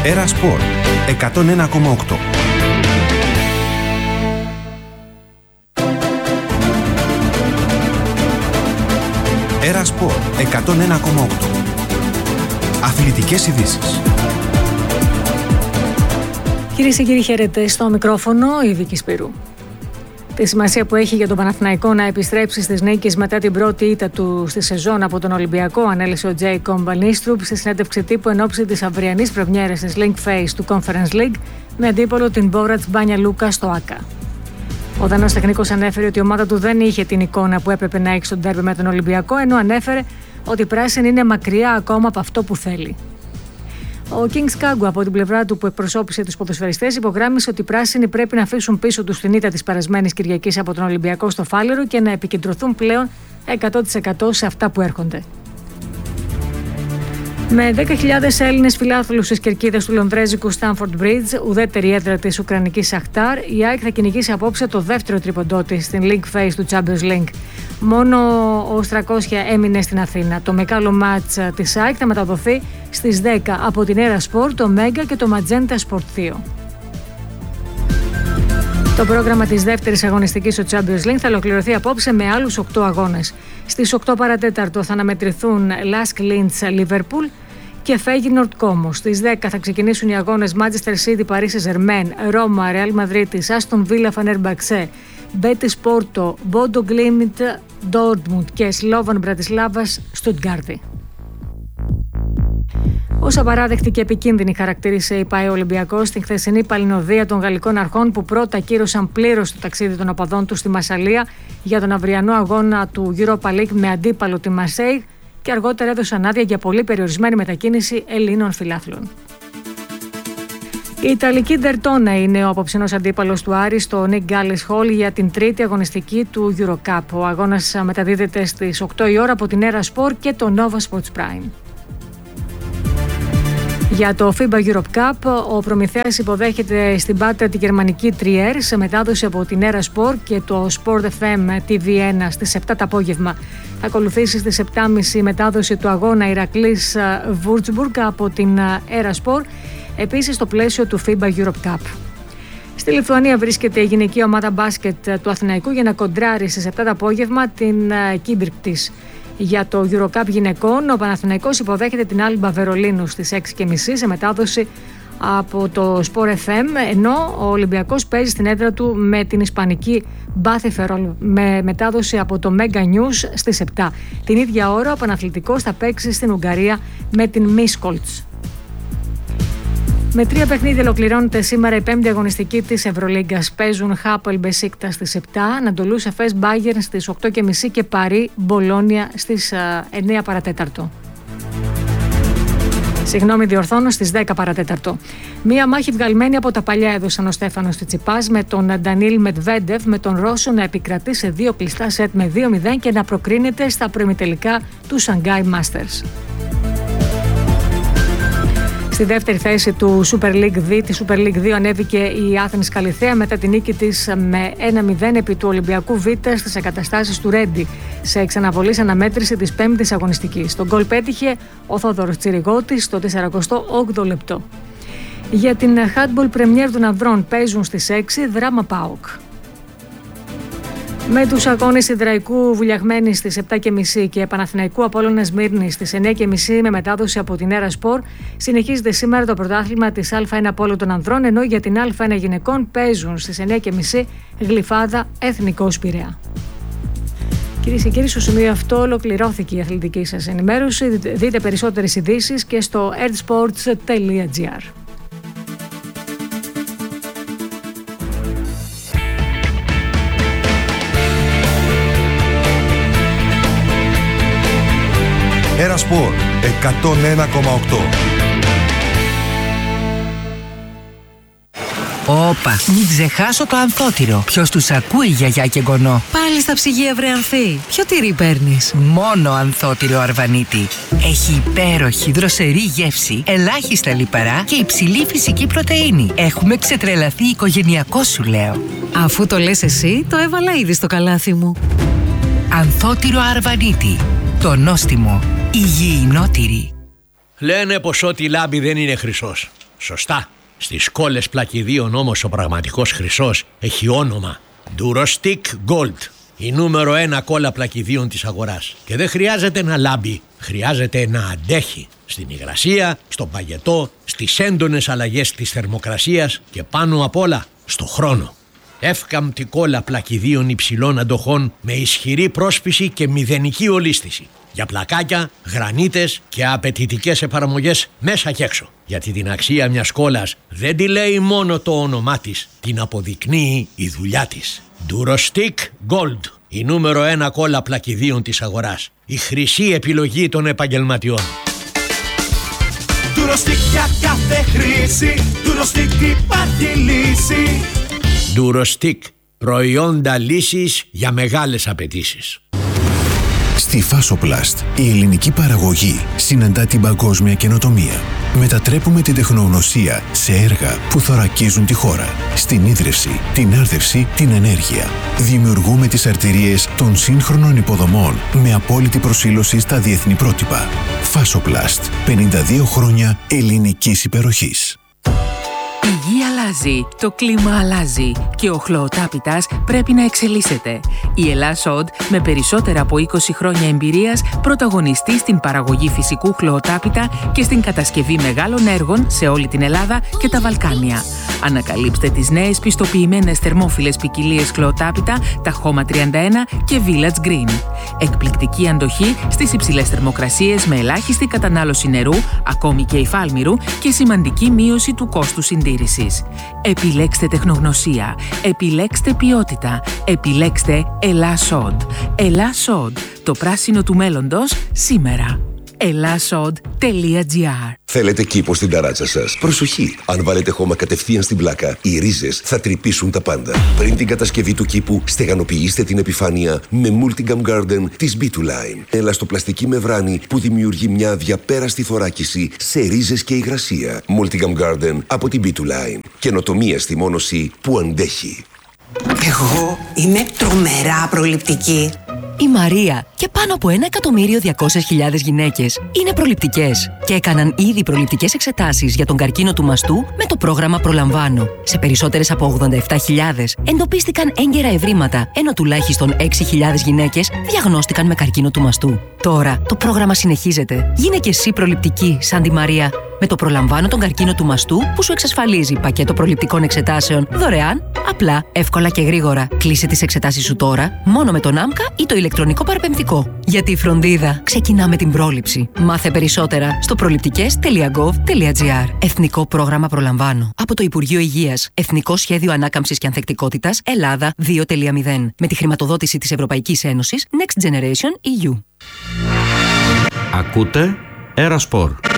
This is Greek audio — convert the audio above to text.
Era Sport 101,8. Era Sport 101,8. Αθλητικές ειδήσεις. Κυρίες και κύριοι, χαίρετε, στο μικρόφωνο η Βίκη Σπύρου. Τη σημασία που έχει για τον Παναθηναϊκό να επιστρέψει στις νίκες μετά την πρώτη ήττα του στη σεζόν από τον Ολυμπιακό, ανέλησε ο Τζέικομ Μπανίστρουπ στη συνέντευξη τύπου εν ώψη της αυριανής πρεμιέρας της Link Phase του Conference League με αντίπολο την Μπόρατς Μπάνια Λούκα στο ΆΚΑ. Ο Δανός τεχνικός ανέφερε ότι η ομάδα του δεν είχε την εικόνα που έπρεπε να έχει στον ντέρμπι με τον Ολυμπιακό, ενώ ανέφερε ότι η πράσινη είναι μακριά ακόμα από αυτό που θέλει. Ο Kings Κάγκου από την πλευρά του, που εκπροσώπησε τους ποδοσφαιριστές, υπογράμμισε ότι οι πράσινοι πρέπει να αφήσουν πίσω τους την ήττα της περασμένης Κυριακής από τον Ολυμπιακό στο Φάληρο και να επικεντρωθούν πλέον 100% σε αυτά που έρχονται. Με 10.000 Έλληνες φιλάθλους στις κερκίδες του λονδρέζικου Stamford Bridge, ουδέτερη έδρα της Ουκρανικής Σαχτάρ, η ΑΕΚ θα κυνηγήσει απόψε το δεύτερο τρίποντό της στην League Phase του Champions League. Μόνο ο Στρακόσια έμεινε στην Αθήνα. Το μεγάλο μάτς της ΑΕΚ θα μεταδοθεί στις 10 από την Era Sport, το Mega και το Magenta Sport 2. Το πρόγραμμα της δεύτερης αγωνιστικής στο Champions League θα ολοκληρωθεί απόψε με άλλους 8 αγώνες. Στις 8 παρατέταρτο θα αναμετρηθούν Lask Linz Liverpool και Feyenoord Como. Στις 10 θα ξεκινήσουν οι αγώνες Manchester City, Paris Saint-Germain, Roma, Real Madrid, Aston Villa, Fenerbahçe, Betis Porto, Bodo Glimt, Dortmund και Slovan Bratislavas Stuttgart. Ως απαράδεκτη και επικίνδυνη χαρακτήρισε η ΠΑΕ Ολυμπιακός στην χθεσινή παλινοδία των γαλλικών αρχών, που πρώτα κύρωσαν πλήρως το ταξίδι των οπαδών του στη Μασσαλία για τον αυριανό αγώνα του Europa League με αντίπαλο τη Μαρσέιγ και αργότερα έδωσαν άδεια για πολύ περιορισμένη μετακίνηση Ελλήνων φιλάθλων. Η Ιταλική Ντερτόνα είναι ο απόψινός αντίπαλος του Άρη στο Nick Gallis Hall για την τρίτη αγωνιστική του EuroCup. Ο αγώνας μεταδίδεται στις 8 η ώρα από την Era Sport και το Nova Sports Prime. Για το FIBA Europe Cup, ο Προμηθέας υποδέχεται στην Πάτρα τη γερμανική Trier σε μετάδοση από την Era Sport και το Sport FM TV1 στις 7 το απόγευμα. Θα ακολουθήσει στις 7.30 η μετάδοση του αγώνα Ηρακλής Βουρτσμπουργκ από την Era Sport, επίσης στο πλαίσιο του FIBA Europe Cup. Στη Λιθουανία βρίσκεται η γυναική ομάδα μπάσκετ του Αθηναϊκού για να κοντράρει στις 7 το απόγευμα την Κίμπιρκ της. Για το EuroCup γυναικών, ο Παναθηναϊκός υποδέχεται την Άλμπα Βερολίνου στις 6.30 σε μετάδοση από το Sport FM, ενώ ο Ολυμπιακός παίζει στην έδρα του με την ισπανική Μπάθη Φερόλ με μετάδοση από το Mega News στις 7. Την ίδια ώρα ο Παναθλητικός θα παίξει στην Ουγγαρία με την Μίσκολτς. Με 3 παιχνίδια ολοκληρώνεται σήμερα η 5η αγωνιστική της Ευρωλίγκας. Παίζουν Χάπελ Μπεσίκτα στις 7, Ανατολού Εφές Μπάγερν στις 8.30 και Παρί Μπολόνια στις 9 παρατέταρτο. Διορθώνω, στις 10 παρατέταρτο. Μία μάχη βγαλμένη από τα παλιά έδωσαν ο Στέφανος Τσιτσιπάς με τον Ντανίλ Μετβέντεφ, με τον Ρώσο να επικρατεί σε 2 κλειστά σετ με 2-0 και να προκρίνεται στα προημιτελικά του Shanghai Masters. Στη δεύτερη θέση του Super League 2, τη Super League 2 ανέβηκε η Άθενης Καλιθέα μετά την νίκη της με 1-0 επί του Ολυμπιακού Β στις εγκαταστάσεις του Ρέντι σε εξαναβολής αναμέτρηση της 5ης αγωνιστικής. Τον γκολ πέτυχε ο Θόδωρος Τσιριγώτης στο 48ο λεπτό. Για την Handball Premier των ανδρών παίζουν στις 6 Δράμα ΠΑΟΚ. Με τους αγώνες Ιδραϊκού Βουλιαγμένη στις 7.30 και Παναθηναϊκού Απόλλωνα Σμύρνη στις 9.30 με μετάδοση από την Era Sport, συνεχίζεται σήμερα το πρωτάθλημα της Α1 Πόλο των ανδρών, ενώ για την Α1 γυναικών παίζουν στις 9.30 Γλυφάδα Εθνικός Πειραιά. Κυρίες και κύριοι, στο σημείο αυτό ολοκληρώθηκε η αθλητική σας ενημέρωση. Δείτε περισσότερες ειδήσεις και στο earthsports.gr. Era Sport 101,8. Όπα, μην ξεχάσω το ανθότυρο. Ποιος τους ακούει, γιαγιά και γονό? Πάλι στα ψυγεία, βρε Ανθή. Ποιο τυρί παίρνεις? Μόνο ανθότυρο Αρβανίτη. Έχει υπέροχη δροσερή γεύση, ελάχιστα λιπαρά και υψηλή φυσική πρωτεΐνη. Έχουμε ξετρελαθεί οικογενειακό, σου λέω. Αφού το λες εσύ, το έβαλα ήδη στο καλάθι μου. Ανθότυρο Αρβανίτη. Το νόστιμο υγιεινό τυρί. Λένε πως ό,τι λάμπει δεν είναι χρυσός. Σωστά. Στις κόλλες πλακιδίων όμως ο πραγματικός χρυσός έχει όνομα Durostick Gold. Η νούμερο 1 κόλλα πλακιδίων της αγοράς. Και δεν χρειάζεται να λάμπει, χρειάζεται να αντέχει στην υγρασία, στον παγετό, στις έντονες αλλαγές της θερμοκρασίας και πάνω απ' όλα στο χρόνο. Εύκαμπτη κόλλα πλακιδίων υψηλών αντοχών με ισχυρή πρόσπιση και μηδενική ολίσθηση. Για πλακάκια, γρανίτες και απαιτητικές εφαρμογές μέσα και έξω. Γιατί την αξία μιας κόλλας δεν τη λέει μόνο το όνομά της, την αποδεικνύει η δουλειά της. Durostick Gold, η νούμερο 1 κόλλα πλακιδίων της αγοράς. Η χρυσή επιλογή των επαγγελματιών. Durostick για κάθε χρήση, Durostick υπάρχει λύση. Durostick, προϊόντα λύσης για μεγάλες απαιτήσεις. Στη Fasoplast, η ελληνική παραγωγή συναντά την παγκόσμια καινοτομία. Μετατρέπουμε την τεχνογνωσία σε έργα που θωρακίζουν τη χώρα. Στην ίδρυυση, την άρδευση, την ενέργεια. Δημιουργούμε τις αρτηρίες των σύγχρονων υποδομών με απόλυτη προσήλωση στα διεθνή πρότυπα. Fasoplast, 52 χρόνια ελληνικής υπεροχής. Η γη αλλάζει, το κλίμα αλλάζει και ο χλωοτάπητας πρέπει να εξελίσσεται. Η Ελλάς-Οντ, με περισσότερα από 20 χρόνια εμπειρίας, πρωταγωνιστεί στην παραγωγή φυσικού χλωοτάπητα και στην κατασκευή μεγάλων έργων σε όλη την Ελλάδα και τα Βαλκάνια. Ανακαλύψτε τις νέες πιστοποιημένες θερμόφιλες ποικιλίες χλωοτάπητα, τα Χώμα 31 και Village Green. Εκπληκτική αντοχή στις υψηλές θερμοκρασίες με ελάχιστη κατανάλωση νερού, ακόμη και υφάλμηρου, και σημαντική μείωση του κόστου συντήρησης. Επιλέξτε τεχνογνωσία, επιλέξτε ποιότητα, επιλέξτε Ελλάς-Οντ. Ελλάς-Οντ, το πράσινο του μέλλοντος σήμερα. Ελλάς-Οντ.gr. Θέλετε κήπο στην ταράτσα σας? Προσοχή! Αν βάλετε χώμα κατευθείαν στην πλάκα, οι ρίζες θα τρυπήσουν τα πάντα. Πριν την κατασκευή του κήπου, στεγανοποιήστε την επιφάνεια με Multigam Garden της B2Line. Ελαστοπλαστική μεμβράνη που δημιουργεί μια αδιαπέραστη θωράκιση σε ρίζες και υγρασία. Multigam Garden από την B2Line. Καινοτομία στη μόνωση που αντέχει. Εγώ είμαι τρομερά προληπτική. Η Μαρία και πάνω από 1.200.000 γυναίκες είναι προληπτικές και έκαναν ήδη προληπτικές εξετάσεις για τον καρκίνο του μαστού με το πρόγραμμα Προλαμβάνω. Σε περισσότερες από 87.000 εντοπίστηκαν έγκαιρα ευρήματα, ενώ τουλάχιστον 6.000 γυναίκες διαγνώστηκαν με καρκίνο του μαστού. Τώρα το πρόγραμμα συνεχίζεται. Γίνε και εσύ προληπτική σαν τη Μαρία. Με το Προλαμβάνω τον καρκίνο του μαστού που σου εξασφαλίζει πακέτο προληπτικών εξετάσεων δωρεάν, απλά, εύκολα και γρήγορα. Κλείσε τις εξετάσεις σου τώρα μόνο με τον ΆΜΚΑ ή το ηλεκτρονικό παραπεμβητικό. Γιατί η φροντίδα ξεκινά με την πρόληψη. Μάθε περισσότερα στο προληπτικές.gov.gr. Εθνικό πρόγραμμα Προλαμβάνω. Από το Υπουργείο Υγείας. Εθνικό Σχέδιο Ανάκαμψης και Ανθεκτικότητας Ελλάδα 2.0. Με τη χρηματοδότηση της Ευρωπαϊκής Ένωσης Next Generation EU. Ακούτε Era Sport.